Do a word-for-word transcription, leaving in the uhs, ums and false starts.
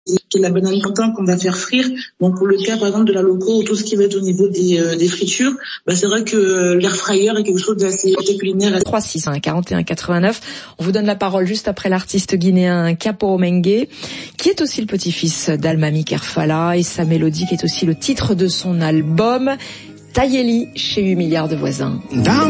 qui est la banane plantain qu'on va faire frire. Donc pour le cas par exemple de la loco, tout ce qui va être au niveau des, euh, des fritures, bah c'est vrai que euh, l'air fryer est quelque chose d'assez culinaire. trois six un quarante et un quatre-vingt-neuf. On vous donne la parole juste après l'artiste guinéen Capo Mengue, qui est aussi le petit-fils d'Almami Kerfala, et sa mélodie qui est aussi le titre de son album Tayeli chez huit milliards de voisins.